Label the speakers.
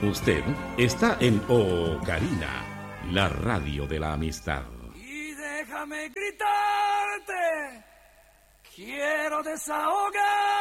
Speaker 1: Usted está en Ocarina, la radio de la amistad.
Speaker 2: Y déjame gritarte, quiero desahogar.